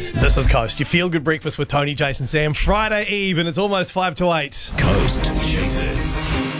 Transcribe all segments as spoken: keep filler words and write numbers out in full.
This is Coast. You feel good breakfast with Tony, Jason, Sam. Friday Eve, and it's almost five to eight. Coast Chasers.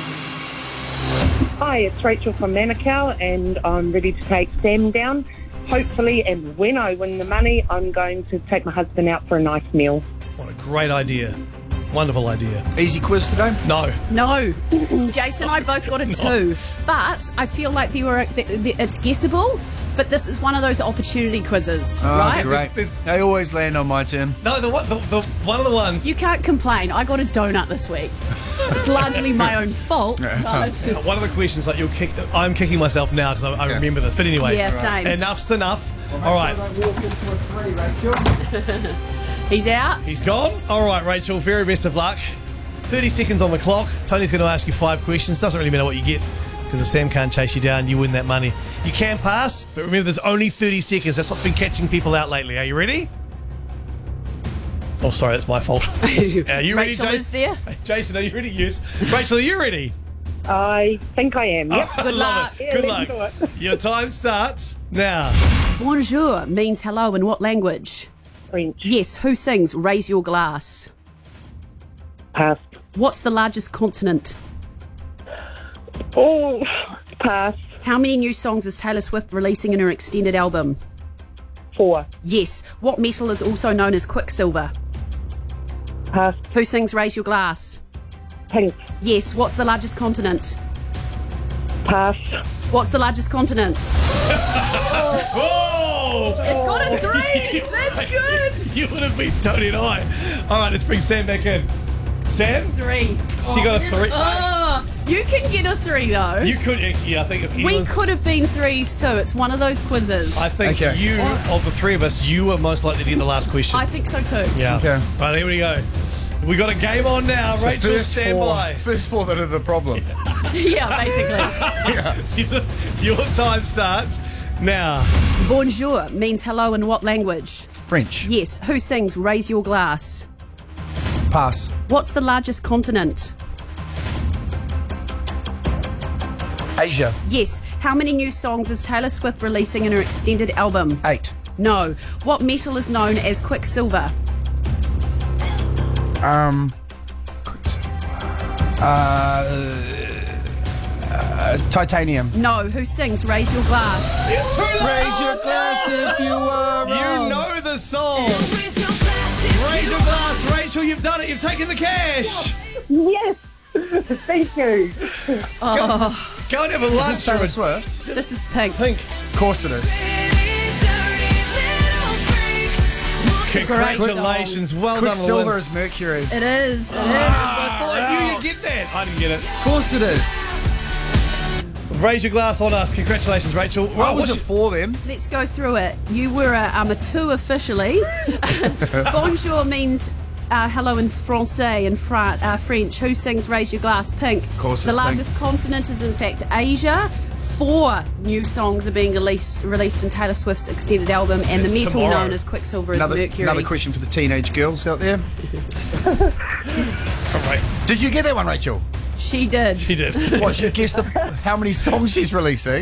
Hi, it's Rachel from Manukau, and I'm ready to take Sam down. Hopefully, and when I win the money, I'm going to take my husband out for a nice meal. What a great idea. Wonderful idea. Easy quiz today? No. No. Jason and I both got a two. But I feel like they were, they, they, it's guessable, but this is one of those opportunity quizzes, Oh, right? great. They always land on my turn. No, the, the, the one of the ones. You can't complain. I got a donut this week. It's largely my own fault. But One of the questions, like you'll kick. I'm kicking myself now because I, I Yeah. remember this. But anyway, yeah, same. enough's enough. All right, Don't walk into a three, Rachel. He's out. he's gone. All right, Rachel. Very best of luck. thirty seconds on the clock. Tony's going to ask you five questions. Doesn't really matter what you get, because if Sam can't chase you down, you win that money. You can pass, but remember there's only thirty seconds. That's what's been catching people out lately. Are you ready? Oh, sorry, that's my fault. Are you ready, Rachel Jason? is there. Jason, are you ready? Yes. Rachel, are you ready? I think I am, yep. I Good love luck. it. Yeah, Good let's luck. do it. Your time starts now. Bonjour means hello in what language? French. Yes. Who sings Raise Your Glass? Pass. What's the largest continent? Oh, pass. How many new songs is Taylor Swift releasing in her extended album? Four. Yes. What metal is also known as quicksilver? Pass. Who sings Raise Your Glass? Pink. Yes. What's the largest continent? Pass. What's the largest continent? Whoa! It got a three. That's good. You would have beat Tony and I. All right, let's bring Sam back in. Sam? Three. She got a three. Oh, you can get a three though. You could actually, I think if we anyone's... could have been threes too. It's one of those quizzes. I think Okay. you, of the three of us, you are most likely to get the last question. I think so too. yeah. Okay. Right, here we go. We got a game on now. So Rachel, first stand four, by. First four that are the problem. Yeah, basically. Your time starts now. Bonjour means hello in what language? French. Yes. Who sings Raise Your Glass? Pass. What's the largest continent? Asia. Yes. How many new songs is Taylor Swift releasing in her extended album? Eight. No. What metal is known as quicksilver? Um. Uh, uh, titanium. No. Who sings Raise Your Glass? Raise your glass if you are You wrong. know the song. Raise your glass, Rachel. You've done it. You've taken the cash. Yes. Thank you. Go and have a Is this lunch. Taylor or a- Swift? This is pink. Pink. Of course it is. Congratulations. Well done. Quicksilver Lynn. is mercury. It is. It is. I thought you would get that. I didn't get it. Of course it is. Raise your glass on us. Congratulations, Rachel. What Right, was what's it for them? Let's go through it. You were a, um, a two officially. Bonjour means uh, hello in Francais and Fra- uh, French. Who sings Raise Your Glass? Pink. Of course The it's largest continent is in fact Asia. Four new songs are being released released in Taylor Swift's extended album, and It's the metal tomorrow. known as Quicksilver is Another, Mercury. another question for the teenage girls out there. All right. Did you get that one, Rachel? She did. She did. What, you guessed the, how many songs she's releasing?